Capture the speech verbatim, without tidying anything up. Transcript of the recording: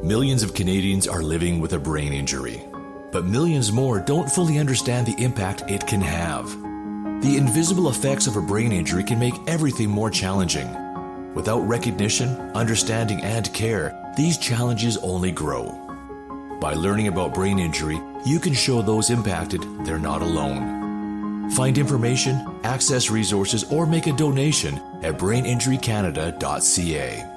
Millions of Canadians are living with a brain injury, but millions more don't fully understand the impact it can have. The invisible effects of a brain injury can make everything more challenging. Without recognition, understanding, and care, these challenges only grow. By learning about brain injury, you can show those impacted they're not alone. Find information, access resources, or make a donation at brain injury canada dot c a.